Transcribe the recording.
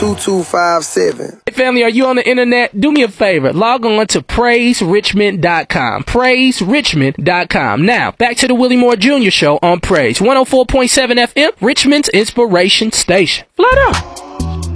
2257. Hey family, are you on the internet? Do me a favor. Log on to PraiseRichmond.com. PraiseRichmond.com. Now, back to the Willie Moore Jr. Show on Praise 104.7 FM, Richmond's Inspiration Station. Flat out.